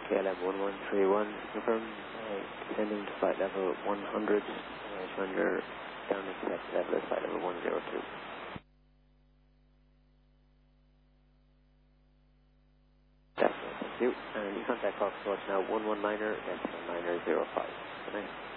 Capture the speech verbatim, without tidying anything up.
K L M one one three one, confirm, uh, descending to flight level one hundred, uh, showing your downwind set level is flight level one zero two. That's it, thank you. And you contact Fox Watch now one one niner, decimal niner zero five. Good night.